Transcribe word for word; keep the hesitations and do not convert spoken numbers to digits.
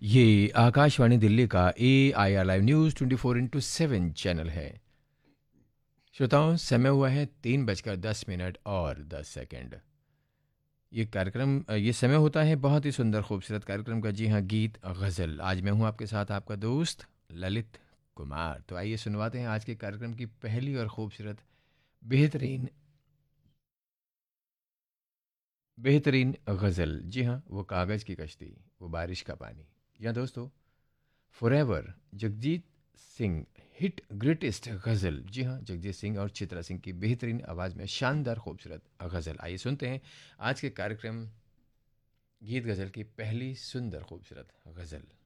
ये आकाशवाणी दिल्ली का ए I R live news twenty four into seven channel है। श्रोताओं, समय हुआ है तीन बजकर दस मिनट और दस सेकंड। ये कार्यक्रम अ, ये समय होता है बहुत ही सुंदर खूबसूरत कार्यक्रम का। जी हाँ, गीत गज़ल। आज मैं हूँ आपके साथ आपका दोस्त ललित कुमार। तो आइए सुनवाते हैं आज के कार्यक्रम की पहली और खूबसूरत बेहतरीन बेहतरीन गज़ल। जी हाँ, वो कागज़ की कश्ती, वो बारिश का पानी। जी हाँ दोस्तों, forever Jagjit Singh hit greatest गज़ल। जी हाँ, जगजीत सिंह और चित्रा सिंह की बेहतरीन आवाज़ में शानदार खूबसूरत गज़ल। आइए सुनते हैं आज के कार्यक्रम गीत गज़ल की पहली सुंदर खूबसूरत गज़ल।